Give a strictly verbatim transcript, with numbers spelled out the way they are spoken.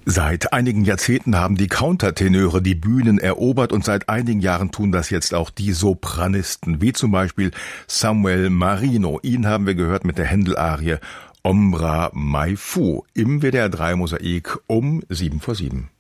Seit einigen Jahrzehnten haben die Countertenöre die Bühnen erobert und seit einigen Jahren tun das jetzt auch die Sopranisten, wie zum Beispiel Samuel Marino. Ihn haben wir gehört mit der Händel-Arie Ombra Mai Fu im W D R drei Mosaik um sieben vor sieben.